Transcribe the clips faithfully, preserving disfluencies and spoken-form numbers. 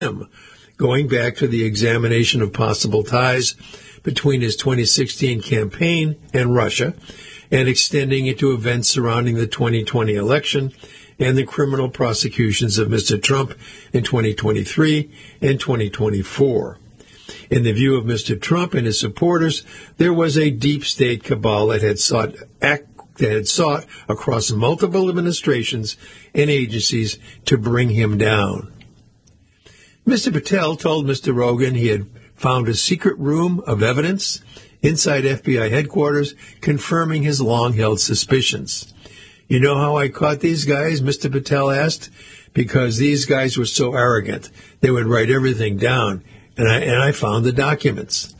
him, going back to the examination of possible ties between his twenty sixteen campaign and Russia, and extending it to events surrounding the twenty twenty election and the criminal prosecutions of Mister Trump in twenty twenty-three and twenty twenty-four. In the view of Mister Trump and his supporters, there was a deep state cabal that had sought act, that had sought across multiple administrations and agencies to bring him down. Mister Patel told Mister Rogan he had found a secret room of evidence inside F B I headquarters, confirming his long-held suspicions. You know how I caught these guys, Mister Patel asked? Because these guys were so arrogant. They would write everything down, and I, and I found the documents.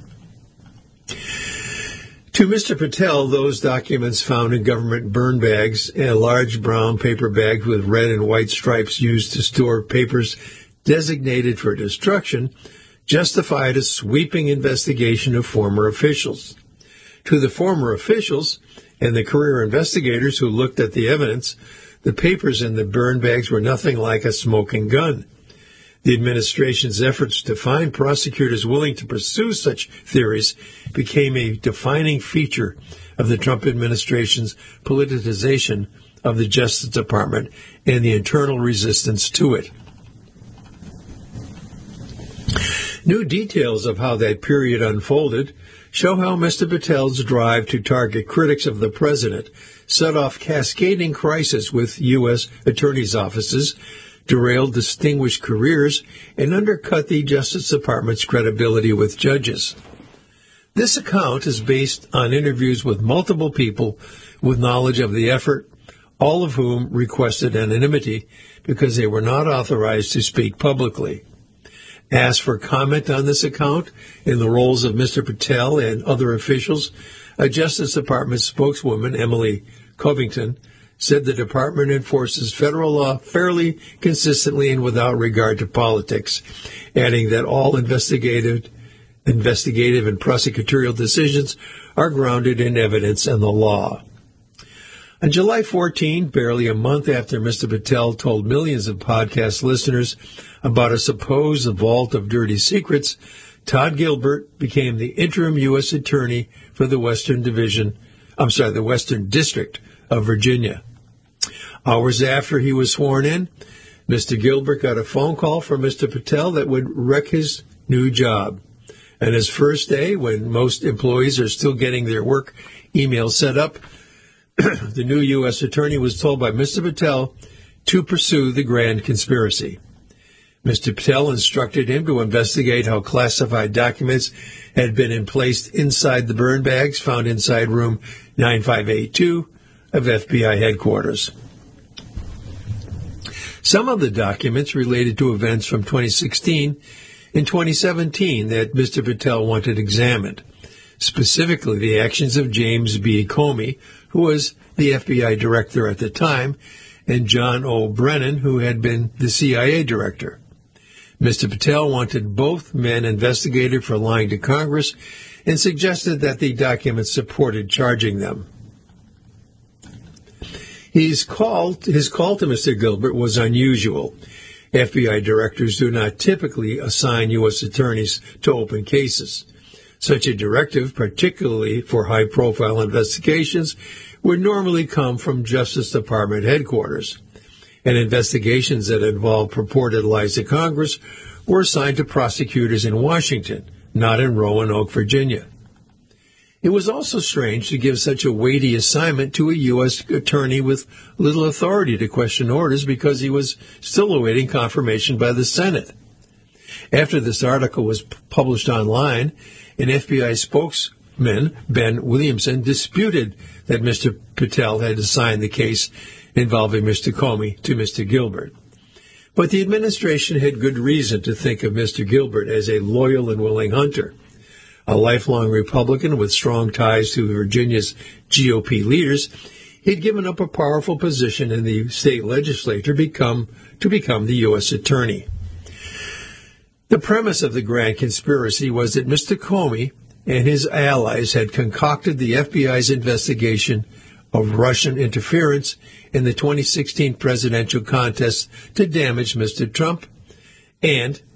To Mister Patel, those documents found in government burn bags and a large brown paper bag with red and white stripes used to store papers designated for destruction justified a sweeping investigation of former officials. To the former officials and the career investigators who looked at the evidence, the papers in the burn bags were nothing like a smoking gun. The administration's efforts to find prosecutors willing to pursue such theories became a defining feature of the Trump administration's politicization of the Justice Department and the internal resistance to it. New details of how that period unfolded show how Mister Patel's drive to target critics of the president set off cascading crises with U S attorneys' offices, derailed distinguished careers, and undercut the Justice Department's credibility with judges. This account is based on interviews with multiple people with knowledge of the effort, all of whom requested anonymity because they were not authorized to speak publicly. Asked for comment on this account in the roles of Mister Patel and other officials, a Justice Department spokeswoman, Emily Covington, said the department enforces federal law fairly, consistently, and without regard to politics, adding that all investigative, investigative and prosecutorial decisions are grounded in evidence and the law. On July fourteenth, barely a month after Mister Patel told millions of podcast listeners about a supposed vault of dirty secrets, Todd Gilbert became the interim U S attorney for the Western Division, I'm sorry, the Western District of Virginia. Hours after he was sworn in, Mister Gilbert got a phone call from Mister Patel that would wreck his new job. On his first day, when most employees are still getting their work email set up, the new U S attorney was told by Mister Patel to pursue the grand conspiracy. Mister Patel instructed him to investigate how classified documents had been placed inside the burn bags found inside room nine five eight two of F B I headquarters. Some of the documents related to events from twenty sixteen and twenty seventeen that Mister Patel wanted examined, specifically the actions of James B. Comey, who was the F B I director at the time, and John O. Brennan, who had been the C I A director. Mister Patel wanted both men investigated for lying to Congress and suggested that the documents supported charging them. His call, his call to Mister Gilbert was unusual. F B I directors do not typically assign U S attorneys to open cases. Such a directive, particularly for high-profile investigations, would normally come from Justice Department headquarters, and investigations that involved purported lies to Congress were assigned to prosecutors in Washington, not in Roanoke, Virginia. It was also strange to give such a weighty assignment to a U S attorney with little authority to question orders because he was still awaiting confirmation by the Senate. After this article was published online, an F B I spokesman, Ben Williamson, disputed that Mister Patel had assigned the case involving Mister Comey to Mister Gilbert. But the administration had good reason to think of Mister Gilbert as a loyal and willing hunter. A lifelong Republican with strong ties to Virginia's G O P leaders, he'd given up a powerful position in the state legislature become, to become the U S attorney. The premise of the grand conspiracy was that Mister Comey and his allies had concocted the F B I's investigation of Russian interference in the twenty sixteen presidential contest to damage Mister Trump and